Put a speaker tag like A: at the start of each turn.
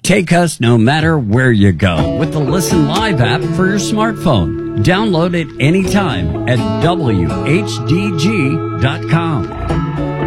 A: Take us no matter where you go with the Listen Live app for your smartphone. Download it anytime at WHDG.com.